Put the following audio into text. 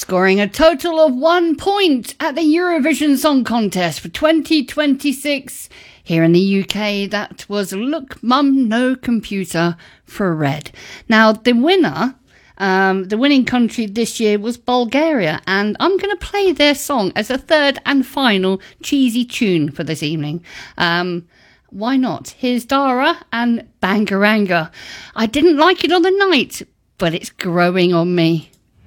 scoring a total of 1 point at the Eurovision Song Contest for 2026. Here in the UK, that was Look Mum No Computer for Red. Now, the winning country this year was Bulgaria, and I'm going to play their song as a third and final cheesy tune for this evening. Why not? Here's Dara and Bangaranga. I didn't like it on the night, but it's growing on me.